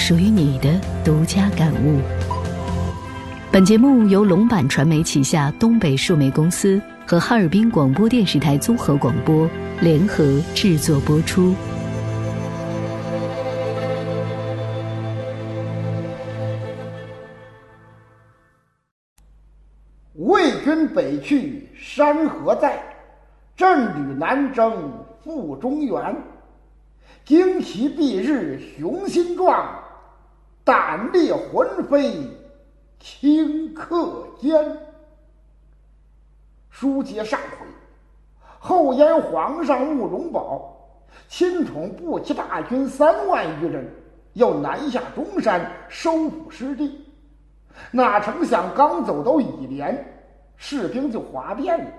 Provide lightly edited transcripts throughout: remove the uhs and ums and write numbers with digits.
属于你的独家感悟。本节目由龙版传媒旗下东北数媒公司和哈尔滨广播电视台综合广播联合制作播出。 魏军北去山河在，阵旅南征赴中原。旌旗蔽日雄心壮，胆烈魂飞顷刻间。书接上回，后燕皇上慕容宝亲统步骑大军3万余人，要南下中山收复失地。哪成想刚走到乙连，士兵就哗变了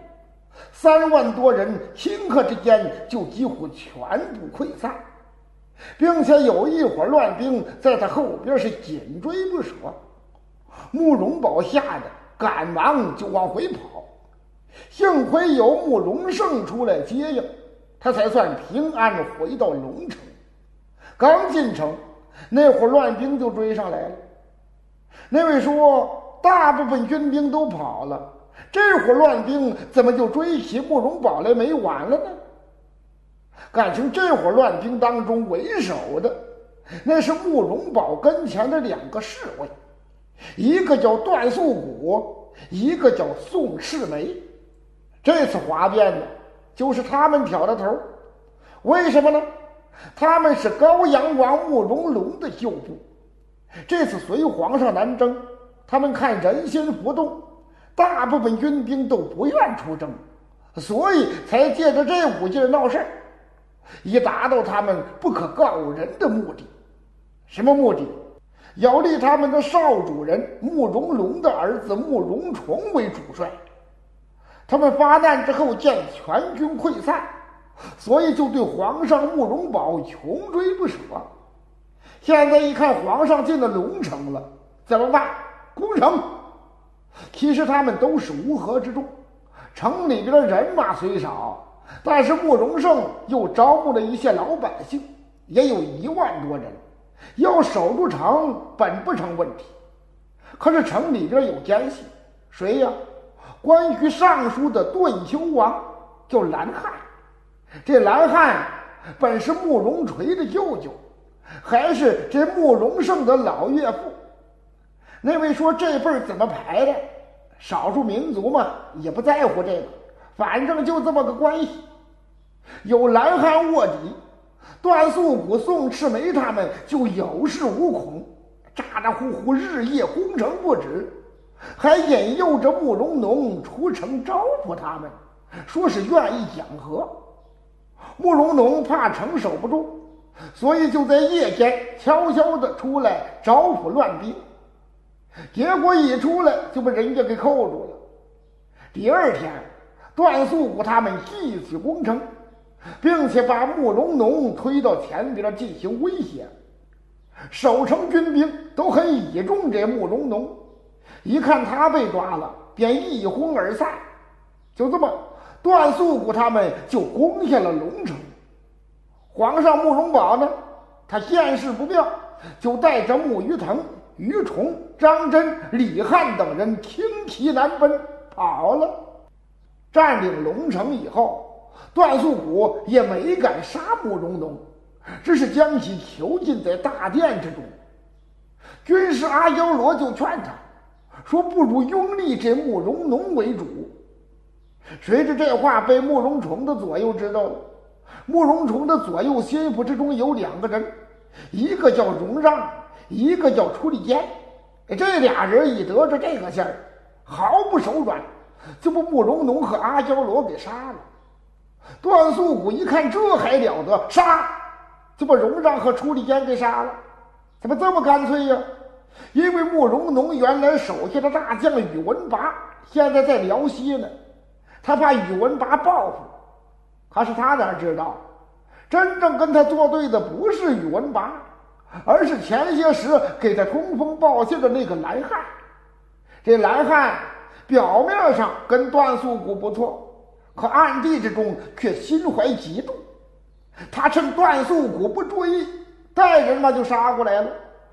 ，3万多人顷刻之间就几乎全部溃散，并且有一伙乱兵在他后边是紧追不舍。慕容宝吓得赶忙就往回跑，幸亏有慕容胜出来接应，他才算平安回到龙城。刚进城，那伙乱兵就追上来了。那位说大部分军兵都跑了，这伙乱兵怎么就追起慕容宝来没完了呢？感情这伙乱兵当中为首的那是慕容宝跟前的2个侍卫，一个叫段素谷，一个叫宋世梅。这次哗变的就是他们挑的头。为什么呢？他们是高阳王慕容龙的旧部，这次随皇上南征，他们看人心浮动，大部分军兵都不愿出征，所以才借着这5劲闹事儿，以达到他们不可告人的目的。什么目的？要立他们的少主人慕容龙的儿子慕容崇为主帅。他们发难之后见全军溃散，所以就对皇上慕容宝穷追不舍。现在一看皇上进了龙城了，怎么办？攻城。其实他们都是乌合之众，城里边的人马虽少，但是慕容胜又招募了一些老百姓，也有1万多人，要守住城本不成问题。可是城里边有奸细，谁呀？关于尚书的顿丘王叫蓝汉。这蓝汉本是慕容垂的舅舅，还是这慕容胜的老岳父。那位说这辈儿怎么排的？少数民族嘛，也不在乎这个，反正就这么个关系。有蓝汉卧底，段素谷、宋赤眉他们就有恃无恐，咋咋呼呼日夜攻城不止，还引诱着慕容农出城招呼他们，说是愿意讲和。慕容农怕城守不住，所以就在夜间悄悄地出来招呼乱兵，结果一出来就被人家给扣住了。第2天，段素谷他们继续攻城，并且把慕容农推到前边进行威胁。守城军兵都很倚重这慕容农，一看他被抓了，便一哄而散。就这么，段素谷他们就攻下了龙城。皇上慕容宝呢，他见势不妙，就带着慕于腾、于崇、张真、李翰等人轻骑南奔跑了。占领龙城以后，段素谷也没敢杀慕容农，只是将其囚禁在大殿之中。军师阿妖罗就劝他说，不如拥立这慕容农为主。谁知这话被慕容崇的左右知道了。慕容崇的左右心腹之中有2个人，一个叫荣让，一个叫楚里坚。这俩人一得着这个信儿，毫不手软，就把慕容农和阿胶罗给杀了。段素谷一看这还了得，杀，就把荣让和楚里坚给杀了。怎么这么干脆呀？因为慕容农原来手下的大将宇文拔现在在辽西呢，他怕宇文拔报复。可是他哪知道，真正跟他作对的不是宇文拔，而是前些时给他通风报信的那个蓝汉。这蓝汉表面上跟段素谷不错，可暗地之中却心怀嫉妒。他趁段素谷不注意，带人嘛就杀过来了。